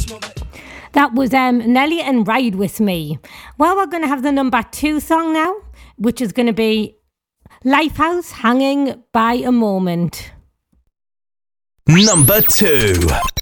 That was Nelly and Ride With Me. Well, we're going to have the number 2 song now, which is going to be Lifehouse, Hanging by a Moment. Number 2.